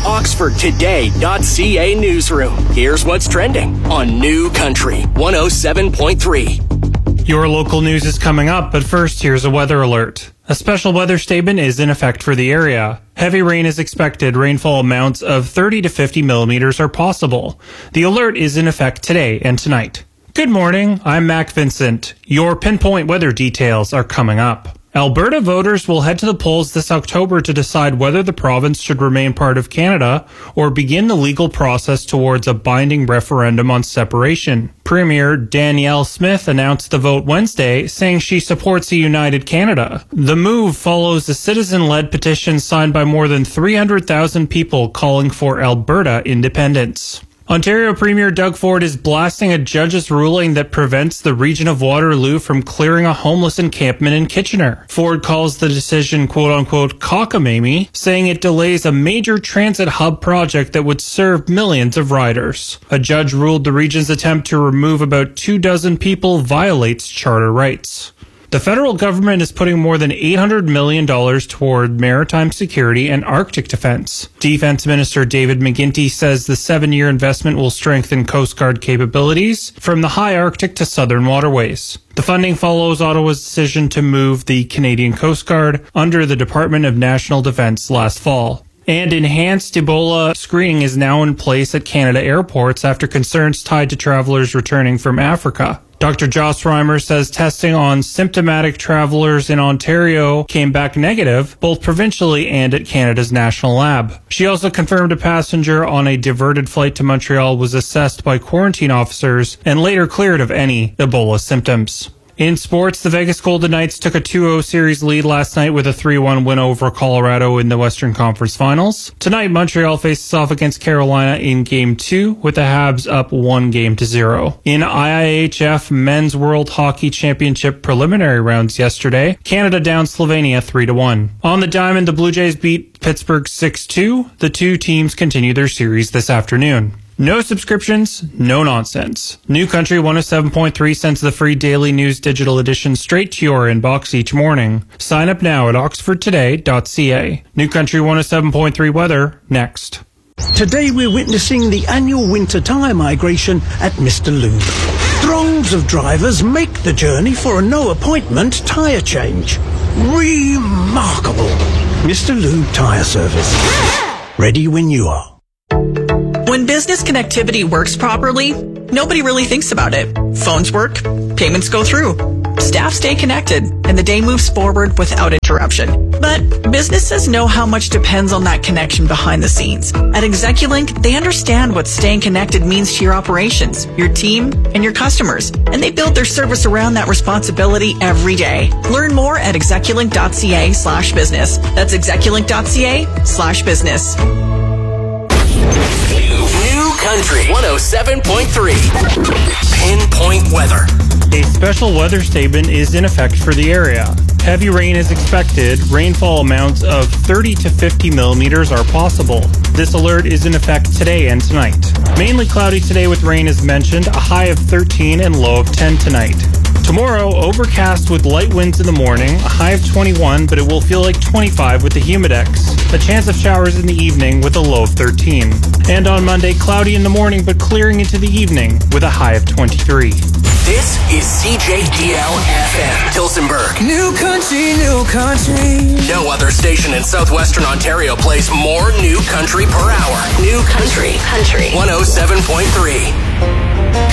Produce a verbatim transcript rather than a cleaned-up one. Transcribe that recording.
Oxford Today dot C A newsroom. Here's what's trending on New Country one oh seven point three. Your local news is coming up, but first, here's a weather alert. A special weather statement is in effect for the area. Heavy rain is expected. Rainfall amounts of thirty to fifty millimeters are possible. The alert is in effect today and tonight. Good morning, I'm Mac Vincent. Your pinpoint weather details are coming up. Alberta voters will head to the polls this October to decide whether the province should remain part of Canada or begin the legal process towards a binding referendum on separation. Premier Danielle Smith announced the vote Wednesday, saying she supports a united Canada. The move follows a citizen-led petition signed by more than three hundred thousand people calling for Alberta independence. Ontario Premier Doug Ford is blasting a judge's ruling that prevents the region of Waterloo from clearing a homeless encampment in Kitchener. Ford calls the decision quote-unquote cockamamie, saying it delays a major transit hub project that would serve millions of riders. A judge ruled the region's attempt to remove about two dozen people violates charter rights. The federal government is putting more than eight hundred million dollars toward maritime security and Arctic defense. Defense Minister David McGuinty says the seven-year investment will strengthen Coast Guard capabilities from the high Arctic to southern waterways. The funding follows Ottawa's decision to move the Canadian Coast Guard under the Department of National Defense last fall. And enhanced Ebola screening is now in place at Canada airports after concerns tied to travelers returning from Africa. Doctor Joss Reimer says testing on symptomatic travelers in Ontario came back negative, both provincially and at Canada's national lab. She also confirmed a passenger on a diverted flight to Montreal was assessed by quarantine officers and later cleared of any Ebola symptoms. In sports, the Vegas Golden Knights took a two oh series lead last night with a three one win over Colorado in the Western Conference Finals. Tonight, Montreal faces off against Carolina in Game two, with the Habs up one game to zero. In I I H F Men's World Hockey Championship preliminary rounds yesterday, Canada downed Slovenia three to one. On the diamond, the Blue Jays beat Pittsburgh six two. The two teams continue their series this afternoon. No subscriptions, no nonsense. New Country one oh seven point three sends the free daily news digital edition straight to your inbox each morning. Sign up now at Oxford Today dot C A. New Country one oh seven point three weather, next. Today we're witnessing the annual winter tyre migration at Mister Lube. Throngs of drivers make the journey for a no-appointment tyre change. Remarkable. Mister Lube Tyre Service. Ready when you are. When business connectivity works properly, nobody really thinks about it. Phones work, payments go through, staff stay connected, and the day moves forward without interruption. But businesses know how much depends on that connection behind the scenes. At Execulink, they understand what staying connected means to your operations, your team, and your customers, and they build their service around that responsibility every day. Learn more at execulink dot c a slash business. That's execulink dot c a slash business. Country one oh seven point three. Pinpoint weather. A special weather statement is in effect for the area. Heavy rain is expected. Rainfall amounts of thirty to fifty millimeters are possible. This alert is in effect today and tonight. Mainly cloudy today with rain as mentioned, a high of thirteen and low of ten tonight. Tomorrow, overcast with light winds in the morning, a high of twenty-one, but it will feel like twenty-five with the humidex. A chance of showers in the evening with a low of thirteen. And on Monday, cloudy in the morning, but clearing into the evening with a high of twenty-three. This is C J D L F M, Tillsonburg. New country, new country. No other station in southwestern Ontario plays more new country per hour. New country, country. one oh seven point three.